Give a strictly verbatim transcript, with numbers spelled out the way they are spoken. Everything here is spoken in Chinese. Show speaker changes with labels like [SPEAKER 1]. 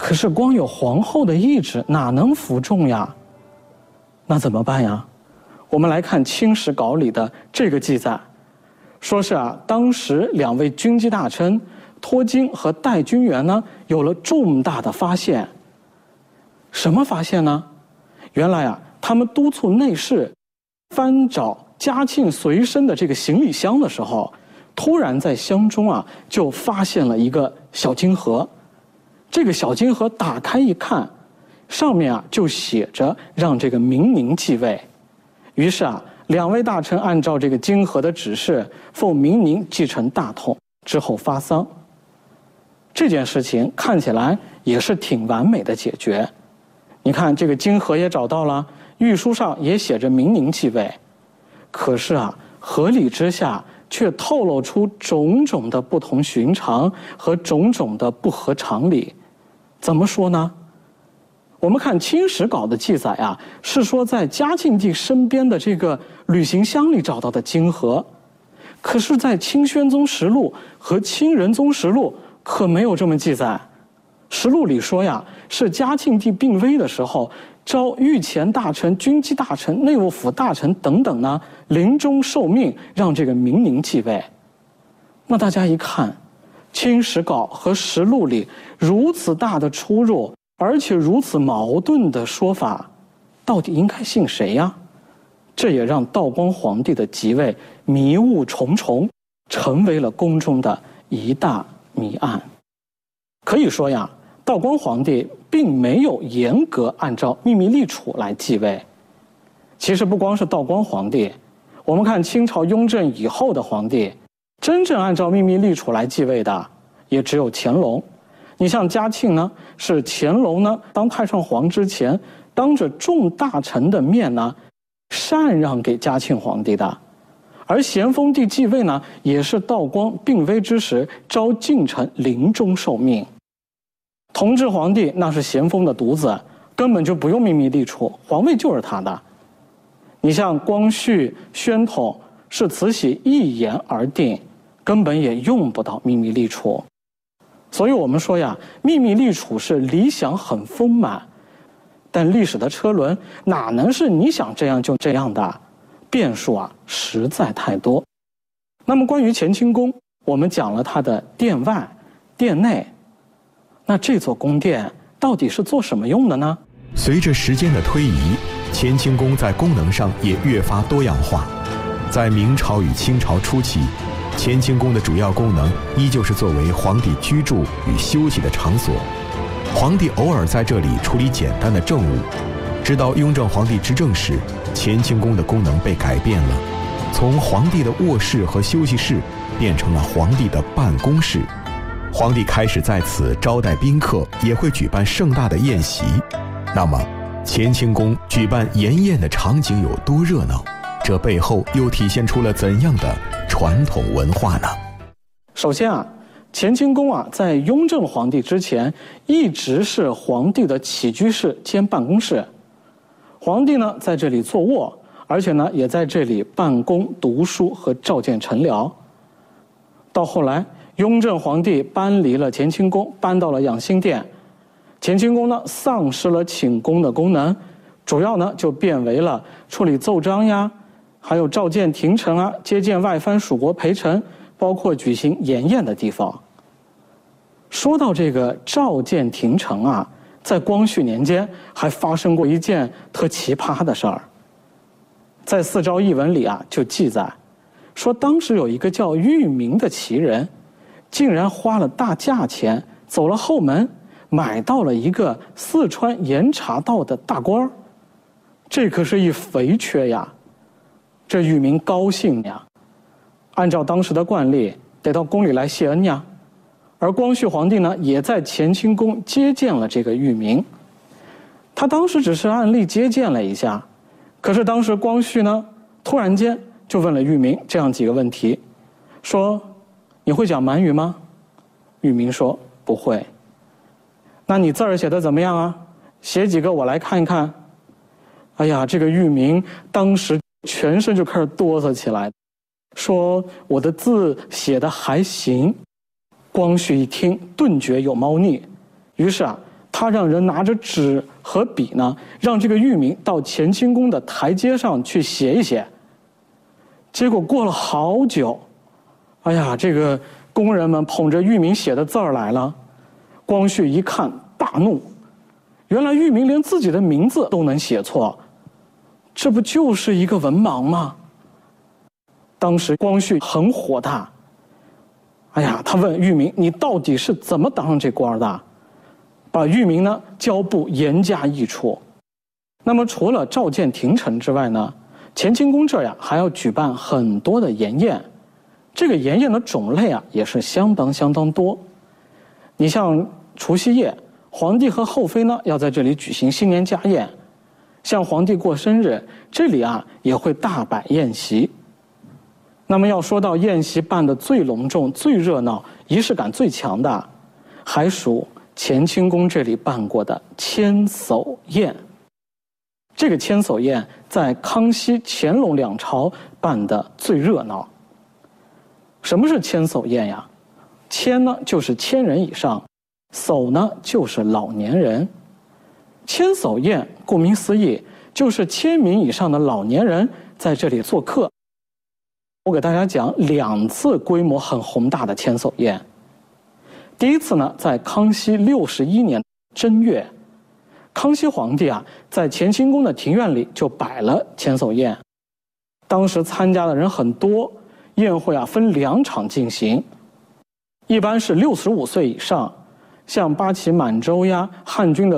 [SPEAKER 1] 可是光有皇后的懿旨哪能服众呀？那怎么办呀？我们来看《清史稿》里的这个记载，说是啊，当时两位军机大臣托金和戴君元呢，有了重大的发现。什么发现呢？原来啊，他们督促内侍翻找嘉庆随身的这个行李箱的时候，突然在箱中啊，就发现了一个小金盒。这个小金盒打开一看，上面啊就写着让这个明宁继位。于是啊，两位大臣按照这个金盒的指示，奉明宁继承大统，之后发丧。这件事情看起来也是挺完美的解决。你看，这个金盒也找到了，御书上也写着明宁继位。可是啊，合理之下却透露出种种的不同寻常和种种的不合常理。怎么说呢？我们看《清史稿》的记载啊，是说在嘉庆帝身边的这个旅行箱里找到的金盒，可是在《清宣宗实录》和《清仁宗实录》可没有这么记载。实录里说呀，是嘉庆帝病危的时候，召御前大臣、军机大臣、内务府大臣等等呢，临终受命让这个明宁继位。那大家一看，《清史稿》和实录里如此大的出入，而且如此矛盾的说法，到底应该信谁呀？这也让道光皇帝的即位迷雾重重，成为了宫中的一大谜案。可以说呀，道光皇帝并没有严格按照秘密立储来继位。其实不光是道光皇帝，我们看清朝雍正以后的皇帝，真正按照秘密立储来继位的也只有乾隆。你像嘉庆呢，是乾隆呢当太上皇之前，当着众大臣的面呢，禅让给嘉庆皇帝的。而咸丰帝继位呢，也是道光病危之时，召近臣临终受命。同治皇帝那是咸丰的独子，根本就不用秘密立储，皇位就是他的。你像光绪、宣统是慈禧一言而定，根本也用不到秘密立储。所以我们说呀，秘密立储是理想很丰满，但历史的车轮哪能是你想这样就这样的？变数啊实在太多。那么关于乾清宫，我们讲了它的殿外、殿内，那这座宫殿到底是做什么用的呢？
[SPEAKER 2] 随着时间的推移，乾清宫在功能上也越发多样化。在明朝与清朝初期，乾清宫的主要功能依旧是作为皇帝居住与休息的场所，皇帝偶尔在这里处理简单的政务。直到雍正皇帝执政时，乾清宫的功能被改变了，从皇帝的卧室和休息室变成了皇帝的办公室。皇帝开始在此招待宾客，也会举办盛大的宴席。那么乾清宫举办筵宴的场景有多热闹？这背后又体现出了怎样的传统文化呢？
[SPEAKER 1] 首先啊，乾清宫啊，在雍正皇帝之前一直是皇帝的起居室兼办公室。皇帝呢在这里坐卧，而且呢也在这里办公、读书和召见臣僚。到后来，雍正皇帝搬离了乾清宫，搬到了养心殿。乾清宫呢丧失了寝宫的功能，主要呢就变为了处理奏章呀，还有召见廷臣啊，接见外藩属国陪臣，包括举行筵宴的地方。说到这个召见廷臣啊，在光绪年间还发生过一件特奇葩的事儿。在《四诏译文》里啊就记载说，当时有一个叫裕民的奇人，竟然花了大价钱走了后门，买到了一个四川盐茶道的大官儿，这可是一肥缺呀！这裕民高兴呀，按照当时的惯例，得到宫里来谢恩呀。而光绪皇帝呢，也在乾清宫接见了这个裕民。他当时只是按例接见了一下，可是当时光绪呢，突然间就问了裕民这样几个问题，说：“你会讲满语吗？”裕民说：“不会。”“那你字儿写的怎么样啊？写几个我来看一看。”哎呀，这个裕民当时全身就开始哆嗦起来，说：“我的字写的还行。”光绪一听，顿觉有猫腻，于是啊，他他让人拿着纸和笔呢，让这个玉名到乾清宫的台阶上去写一写。结果过了好久，哎呀，这个工人们捧着玉名写的字儿来了，光绪一看大怒，原来玉名连自己的名字都能写错，这不就是一个文盲吗？当时光绪很火大，哎呀，他问玉名：“你到底是怎么当上这官的？”把玉名呢交部严加议处。那么除了召见廷臣之外呢，乾清宫这呀还要举办很多的筵宴，这个筵宴的种类啊也是相当相当多。你像除夕夜，皇帝和后妃呢要在这里举行新年家宴，像皇帝过生日，这里啊也会大摆宴席。那么要说到宴席办得最隆重、最热闹、仪式感最强的，还属乾清宫这里办过的千叟宴。这个千叟宴在康熙、乾隆两朝办得最热闹。什么是千叟宴呀？千呢就是千人以上，叟呢就是老年人。千叟宴顾名思义，就是千名以上的老年人在这里做客。我给大家讲两次规模很宏大的千叟宴。第一次呢，在康熙六十一年正月，康熙皇帝啊，在乾清宫的庭院里就摆了千叟宴。当时参加的人很多，宴会啊分两场进行，一般是六十五岁以上，像八旗满洲呀、汉军的